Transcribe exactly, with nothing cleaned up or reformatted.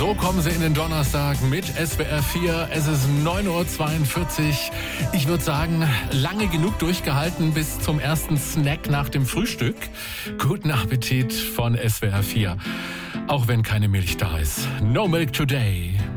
So kommen Sie in den Donnerstag mit S W R vier. Es ist neun Uhr zweiundvierzig. Ich würde sagen, lange genug durchgehalten bis zum ersten Snack nach dem Frühstück. Guten Appetit von S W R vier. Auch wenn keine Milch da ist. No milk today.